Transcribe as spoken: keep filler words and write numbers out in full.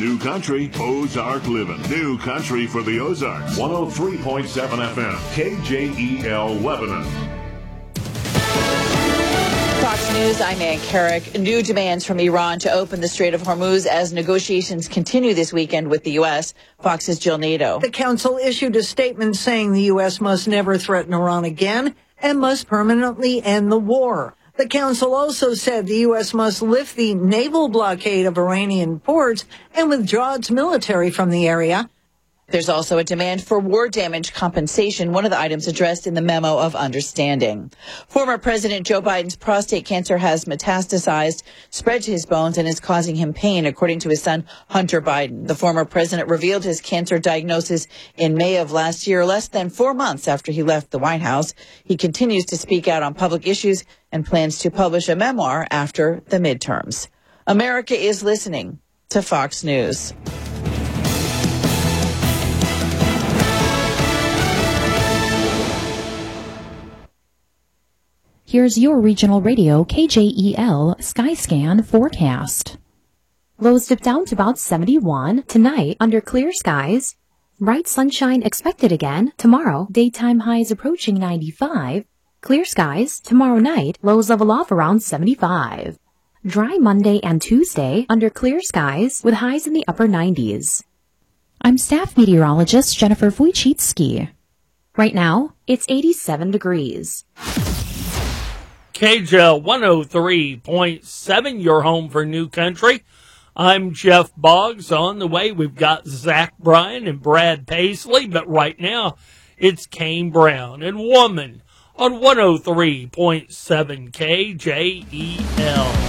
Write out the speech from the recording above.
New Country, Ozark Living. New Country for the Ozarks. one oh three point seven F M, K J E L Lebanon. Fox News, I'm Ann Carrick. New demands from Iran to open the Strait of Hormuz as negotiations continue this weekend with the U S. Fox's Jill Nato. The council issued a statement saying the U S must never threaten Iran again and must permanently end the war. The council also said the U S must lift the naval blockade of Iranian ports and withdraw its military from the area. There's also a demand for war damage compensation, one of the items addressed in the memo of understanding. Former President Joe Biden's prostate cancer has metastasized, spread to his bones, and is causing him pain, according to his son, Hunter Biden. The former president revealed his cancer diagnosis in May of last year, less than four months after he left the White House. He continues to speak out on public issues and plans to publish a memoir after the midterms. America is listening to Fox News. Here's your regional radio K J E L Skyscan forecast. Lows dip down to about seventy-one tonight under clear skies. Bright sunshine expected again tomorrow. Daytime highs approaching ninety-five. Clear skies tomorrow night. Lows level off around seventy-five. Dry Monday and Tuesday under clear skies with highs in the upper nineties. I'm staff meteorologist Jennifer Wojcicki. Right now, it's eighty-seven degrees. K J L one oh three point seven, your home for New Country. I'm Jeff Boggs. On the way, we've got Zach Bryan and Brad Paisley, but right now, it's Kane Brown and Woman on one oh three point seven K J E L.